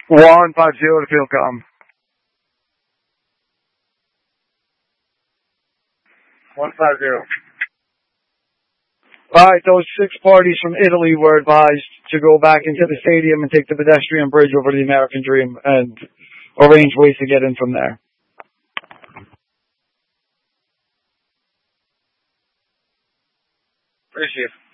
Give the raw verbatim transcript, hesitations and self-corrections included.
One five zero to Philcom. One five zero. All right, those six parties from Italy were advised to go back into the stadium and take the pedestrian bridge over the American Dream and arrange ways to get in from there. Appreciate it.